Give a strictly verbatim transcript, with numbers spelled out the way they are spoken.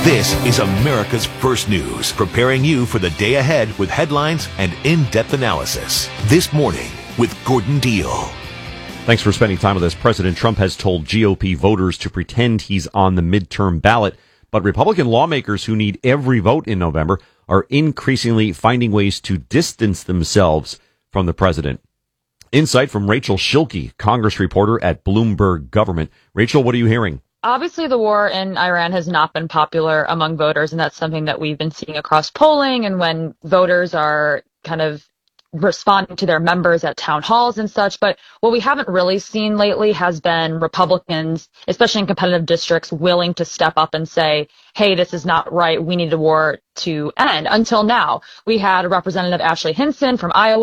This is America's First News, preparing you for the day ahead with headlines and in-depth analysis. This morning with Gordon Deal. Thanks for spending time with us. President Trump has told G O P voters to pretend he's on the midterm ballot, but Republican lawmakers who need every vote in November are increasingly finding ways to distance themselves from the president. Insight from Rachel Schilke, Congress reporter at Bloomberg Government. Rachel, what are you hearing? Obviously, the war in Iran has not been popular among voters, and that's something that we've been seeing across polling. And when voters are kind of responding to their members at town halls and such. But what we haven't really seen lately has been Republicans, especially in competitive districts, willing to step up and say, hey, this is not right. We need the war to end. Until now, we had Representative Ashley Hinson from Iowa